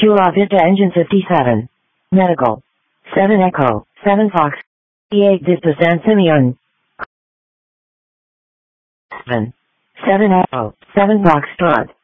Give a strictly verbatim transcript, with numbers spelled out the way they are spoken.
Chula Vista Engine fifty-seven. Medical. seven Echo, seven Fox. eight Vista San Simeon. seven. seven Echo, seven Foxtrot.